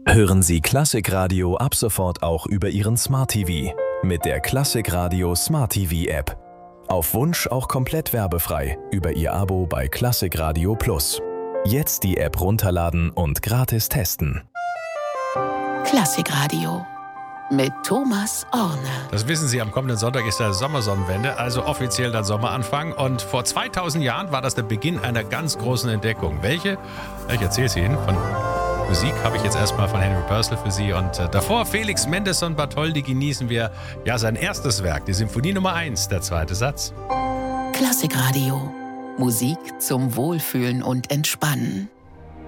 Hören Sie Klassikradio ab sofort auch über Ihren Smart TV mit der Klassikradio Smart TV App. Auf Wunsch auch komplett werbefrei über Ihr Abo bei Klassikradio Plus. Jetzt die App runterladen und gratis testen. Klassikradio mit Thomas Orne. Das wissen Sie, am kommenden Sonntag ist der Sommersonnenwende, also offiziell der Sommeranfang. Und vor 2000 Jahren war das der Beginn einer ganz großen Entdeckung. Welche? Ich erzähle es Ihnen. Von Musik habe ich jetzt erstmal von Henry Purcell für Sie. Und davor Felix Mendelssohn Bartholdy genießen wir sein erstes Werk, die Symphonie Nummer 1, der zweite Satz. Klassikradio. Musik zum Wohlfühlen und Entspannen.